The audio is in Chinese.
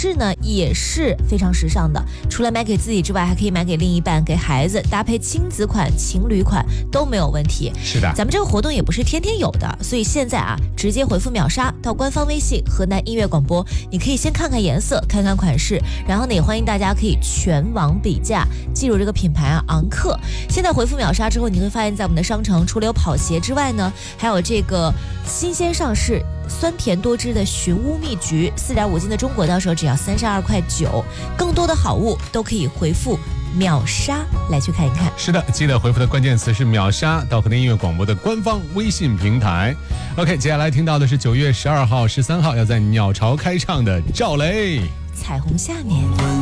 式呢也是非常时尚的，除了买给自己之外，还可以买给另一半、给孩子，搭配亲子款、情侣款都没有问题。 是的， 咱们这个活动也不是天天有的，所以现在啊，直接回复秒杀到官方微信河南音乐广播，你可以先看看颜色，看看款式，然后呢也欢迎大家可以全网比价，记住这个品牌啊，昂克。现在回复秒杀之后，你会发现在我们的商城除了有跑鞋之外呢，还有这个新鲜上市酸甜多汁的寻乌蜜橘，4.5斤的中国到手只要32.9块，更多的好物都可以回复秒杀来去看一看。 是的，记得回复的关键词是秒杀到河南音乐广播的官方微信平台。OK， 接下来听到的是9月12号、13号要在鸟巢开唱的赵雷。 彩虹下面。